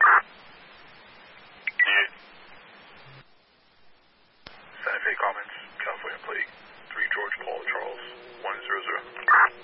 Santa Fe Commons, California Plate, 3 George Paul Charles, 1008.